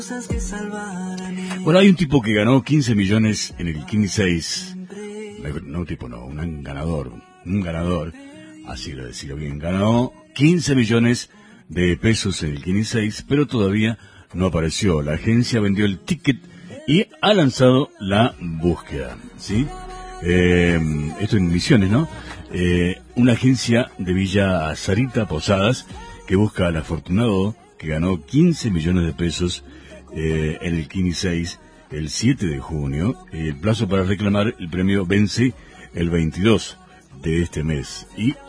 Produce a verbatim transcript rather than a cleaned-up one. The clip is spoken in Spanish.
Bueno, hay un tipo que ganó quince millones en el Kini seis. No, un tipo, no, un ganador. Un ganador, así lo decirlo bien. Ganó quince millones de pesos en el Kini seis, pero todavía no apareció. La agencia vendió el ticket y ha lanzado la búsqueda, ¿sí? Eh, esto en Misiones, ¿no? Eh, una agencia de Villa Sarita Posadas que busca al afortunado que ganó quince millones de pesos eh, en el Kini seis el siete de junio. El plazo para reclamar el premio vence el veintidós de este mes y